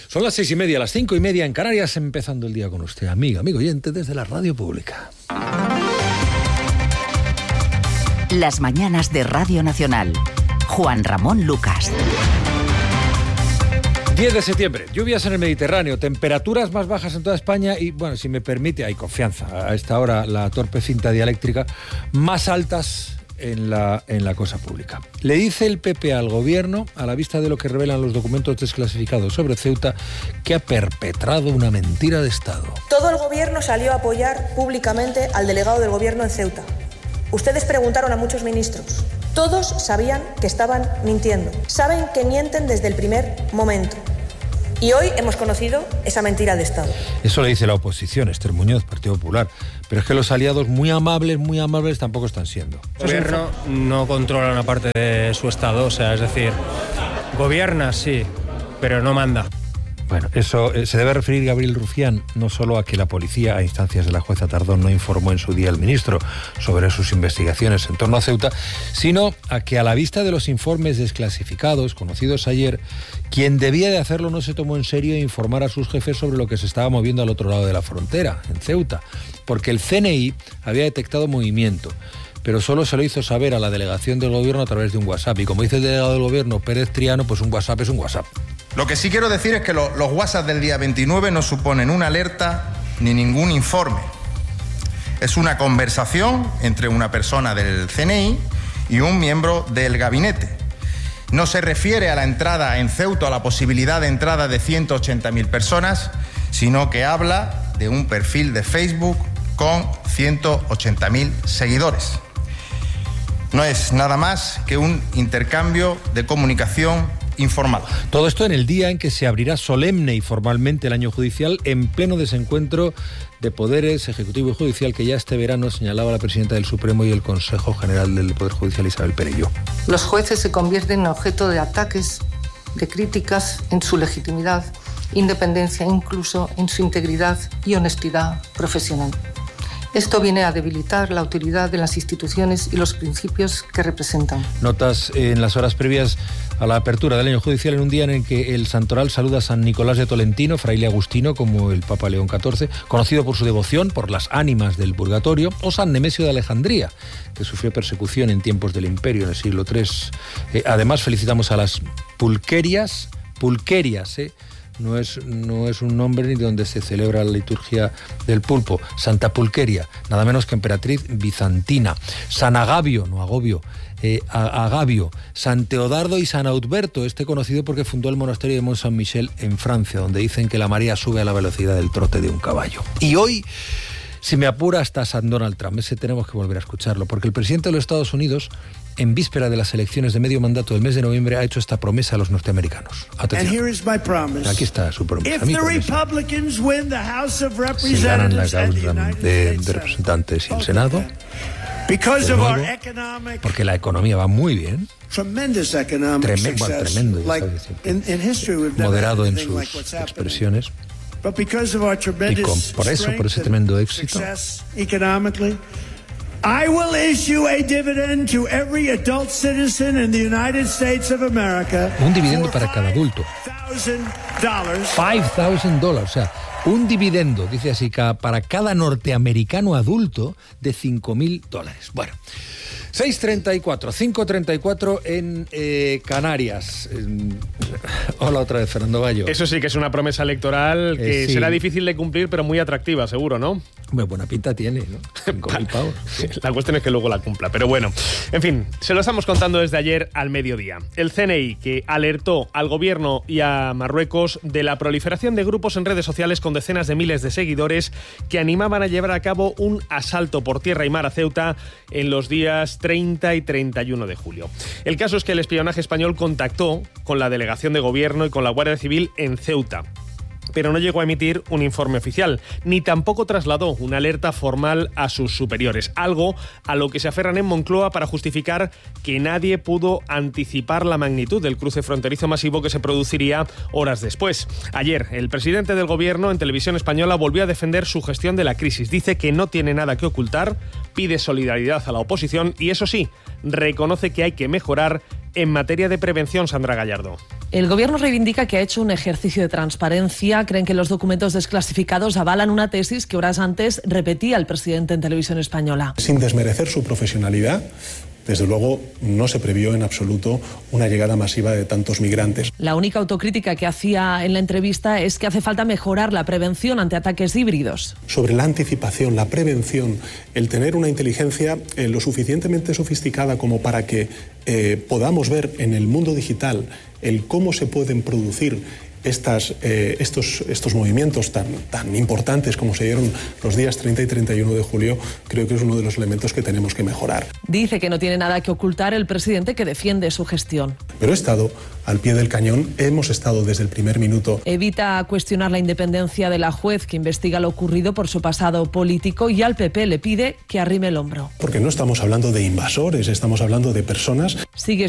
Son las 6:30, las 5:30 en Canarias, empezando el día con usted, amigo oyente, desde la radio pública. Las mañanas de Radio Nacional. Juan Ramón Lucas. 10 de septiembre, lluvias en el Mediterráneo, temperaturas más bajas en toda España y, bueno, si me permite, hay confianza. A esta hora, la torpe cinta dialéctrica, más altas en la cosa pública. Le dice el PP al gobierno, a la vista de lo que revelan los documentos desclasificados sobre Ceuta, que ha perpetrado una mentira de Estado. Todo el gobierno salió a apoyar públicamente al delegado del gobierno en Ceuta. Ustedes preguntaron a muchos ministros. Todos sabían que estaban mintiendo. Saben que mienten desde el primer momento. Y hoy hemos conocido esa mentira de Estado. Eso le dice la oposición, Esther Muñoz, Partido Popular. Pero es que los aliados muy amables tampoco están siendo. El gobierno no controla una parte de su Estado, o sea, es decir, gobierna sí, pero no manda. Bueno, eso se debe referir Gabriel Rufián no solo a que la policía, a instancias de la jueza Tardón, no informó en su día al ministro sobre sus investigaciones en torno a Ceuta, sino a que a la vista de los informes desclasificados, conocidos ayer, quien debía de hacerlo no se tomó en serio e informar a sus jefes sobre lo que se estaba moviendo al otro lado de la frontera, en Ceuta, porque el CNI había detectado movimiento, pero solo se lo hizo saber a la delegación del gobierno a través de un WhatsApp. Y como dice el delegado del gobierno, Pérez Triano, pues un WhatsApp es un WhatsApp. Lo que sí quiero decir es que los WhatsApp del día 29 no suponen una alerta ni ningún informe. Es una conversación entre una persona del CNI y un miembro del gabinete. No se refiere a la entrada en Ceuta, a la posibilidad de entrada de 180.000 personas, sino que habla de un perfil de Facebook con 180.000 seguidores. No es nada más que un intercambio de comunicación informal. Todo esto en el día en que se abrirá solemne y formalmente el año judicial, en pleno desencuentro de poderes ejecutivo y judicial que ya este verano señalaba la presidenta del Supremo y el Consejo General del Poder Judicial, Isabel Perelló. Los jueces se convierten en objeto de ataques, de críticas en su legitimidad, independencia, incluso en su integridad y honestidad profesional. Esto viene a debilitar la autoridad de las instituciones y los principios que representan. Notas en las horas previas a la apertura del año judicial, en un día en el que el santoral saluda a San Nicolás de Tolentino, fraile agustino como el Papa León XIV, conocido por su devoción por las ánimas del purgatorio, o San Nemesio de Alejandría, que sufrió persecución en tiempos del Imperio en el siglo III. Además, felicitamos a las pulquerias, no es un nombre ni donde se celebra la liturgia del pulpo. Santa Pulqueria, nada menos que emperatriz bizantina. San Agabio, no Agobio, Agabio, San Teodardo y San Audberto, conocido porque fundó el monasterio de Mont Saint-Michel en Francia, donde dicen que la marea sube a la velocidad del trote de un caballo. Y hoy, si me apura, hasta San Donald Trump. Ese tenemos que volver a escucharlo, porque el presidente de los Estados Unidos, en víspera de las elecciones de medio mandato del mes de noviembre, ha hecho esta promesa a los norteamericanos. Atención. Aquí está su promesa. Si ganan la Cámara de Representantes y el Senado, de nuevo, porque la economía va muy bien, tremendo, moderado en sus expresiones, y por ese tremendo éxito, I will issue a dividend to every adult citizen in the United States of America. Un dividendo para cada adulto. $5,000, o sea, un dividendo, dice así, para cada norteamericano adulto de $5,000. Bueno, 6:34, 5:34 en Canarias. Hola otra vez, Fernando Bayo. Eso sí que es una promesa electoral que sí será difícil de cumplir, pero muy atractiva, seguro, ¿no? Muy buena pinta tiene, ¿no? 5.000 pavos. Sí. La cuestión es que luego la cumpla, pero bueno. En fin, se lo estamos contando desde ayer al mediodía. El CNI, que alertó al gobierno y a Marruecos de la proliferación de grupos en redes sociales con decenas de miles de seguidores que animaban a llevar a cabo un asalto por tierra y mar a Ceuta en los días 30 y 31 de julio. El caso es que el espionaje español contactó con la delegación de gobierno y con la Guardia Civil en Ceuta, pero no llegó a emitir un informe oficial, ni tampoco trasladó una alerta formal a sus superiores, algo a lo que se aferran en Moncloa para justificar que nadie pudo anticipar la magnitud del cruce fronterizo masivo que se produciría horas después. Ayer, el presidente del gobierno en televisión española volvió a defender su gestión de la crisis. Dice que no tiene nada que ocultar, pide solidaridad a la oposición y, eso sí, reconoce que hay que mejorar en materia de prevención, Sandra Gallardo. El Gobierno reivindica que ha hecho un ejercicio de transparencia. Creen que los documentos desclasificados avalan una tesis que horas antes repetía el presidente en Televisión Española. Sin desmerecer su profesionalidad, desde luego no se previó en absoluto una llegada masiva de tantos migrantes. La única autocrítica que hacía en la entrevista es que hace falta mejorar la prevención ante ataques híbridos. Sobre la anticipación, la prevención, el tener una inteligencia lo suficientemente sofisticada como para que podamos ver en el mundo digital el cómo se pueden producir estos movimientos tan importantes como se dieron los días 30 y 31 de julio, creo que es uno de los elementos que tenemos que mejorar. Dice que no tiene nada que ocultar el presidente, que defiende su gestión. Pero he estado al pie del cañón, hemos estado desde el primer minuto. Evita cuestionar la independencia de la juez que investiga lo ocurrido por su pasado político, y al PP le pide que arrime el hombro. Porque no estamos hablando de invasores, estamos hablando de personas. Sigue